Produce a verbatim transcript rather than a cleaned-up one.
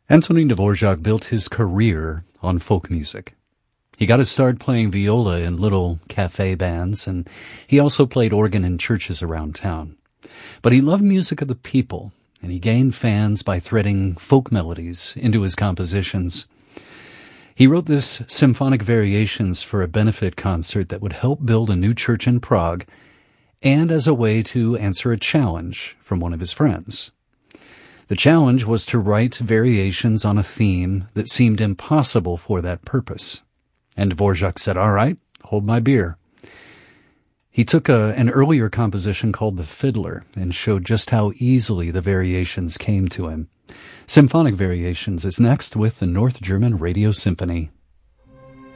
Antonin Dvorak built his career on folk music. He got his start playing viola in little cafe bands, and he also played organ in churches around town. But he loved music of the people, and he gained fans by threading folk melodies into his compositions. He wrote this symphonic variations for a benefit concert that would help build a new church in Prague, and as a way to answer a challenge from one of his friends. The challenge was to write variations on a theme that seemed impossible for that purpose. And Dvorak said, "All right, hold my beer." He took a, an earlier composition called The Fiddler and showed just how easily the variations came to him. Symphonic Variations is next with the North German Radio Symphony.